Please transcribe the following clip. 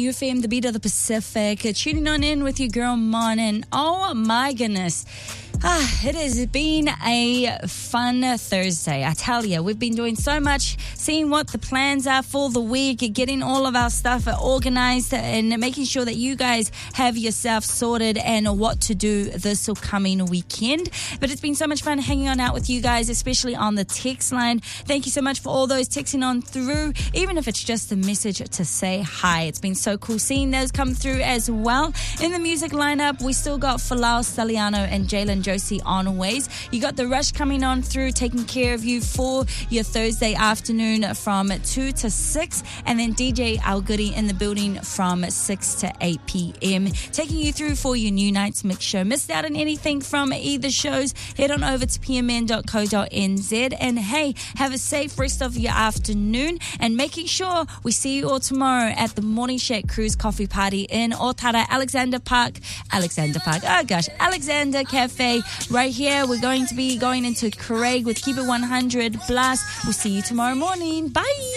UFM, the beat of the Pacific. Tuning on in with your girl, Mon, and oh my goodness. It has been a fun Thursday. I tell you, we've been doing so much, seeing what the plans are for the week, getting all of our stuff organized and making sure that you guys have yourself sorted and what to do this coming weekend. But it's been so much fun hanging on out with you guys, especially on the text line. Thank you so much for all those texting on through, even if it's just a message to say hi. It's been so cool seeing those come through as well. In the music lineup, we still got Falau Staliano and Jalen Josie on always. You got The Rush coming on through, taking care of you for your Thursday afternoon from 2 to 6, and then DJ Al Goody in the building from 6 to 8 p.m. taking you through for your New Nights Mix show. Missed out on anything from either shows, head on over to pmn.co.nz, and hey, have a safe rest of your afternoon, and making sure we see you all tomorrow at the Morning Shack Cruise Coffee Party in Otara, Alexander Cafe. Right here, we're going to be going into Craig with Keep It 100 Blast. We'll see you tomorrow morning. Bye.